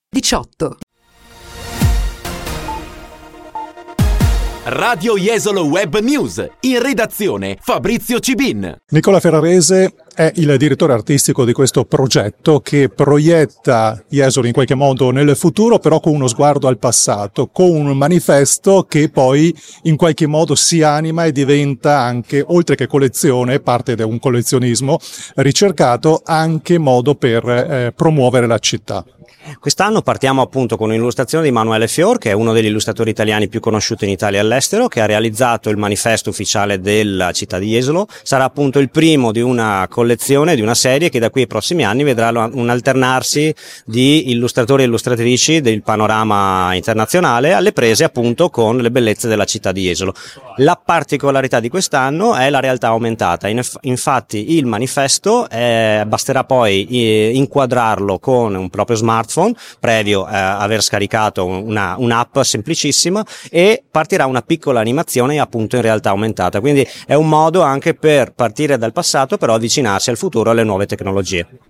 18. Radio Jesolo Web News, in redazione Fabrizio Cibin. Nicola Ferrarese è il direttore artistico di questo progetto che proietta Jesolo in qualche modo nel futuro, però con uno sguardo al passato, con un manifesto che poi in qualche modo si anima e diventa anche, oltre che collezione, parte di un collezionismo ricercato, anche modo per promuovere la città. Quest'anno partiamo appunto con un'illustrazione di Emanuele Fior, che è uno degli illustratori italiani più conosciuti in Italia e all'estero, che ha realizzato il manifesto ufficiale della città di Jesolo. Sarà appunto il primo di una collezione, di una serie che da qui ai prossimi anni vedrà un alternarsi di illustratori e illustratrici del panorama internazionale alle prese appunto con le bellezze della città di Jesolo. La particolarità di quest'anno è la realtà aumentata. Infatti il manifesto basterà poi inquadrarlo con un proprio smartphone previo aver scaricato un'app semplicissima, e partirà una piccola animazione appunto in realtà aumentata, quindi è un modo anche per partire dal passato però avvicinarsi al futuro e alle nuove tecnologie.